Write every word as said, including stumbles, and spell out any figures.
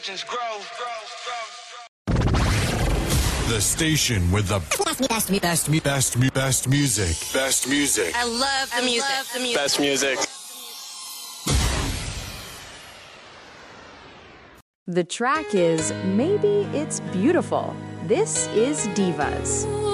legends grow. The station with the best, best, best, best, best, best music. Best music. I love the music. Love the music. Best music. The track is Maybe It's Beautiful. This is Divas.